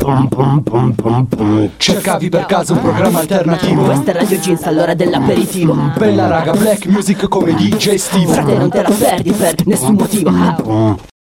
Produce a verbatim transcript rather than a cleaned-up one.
Cercavi per caso un programma alternativo? Questa è Radio Jeans all'ora dell'aperitivo. Bella raga, black music come D J Steve. Frate, non te la perdi per nessun motivo.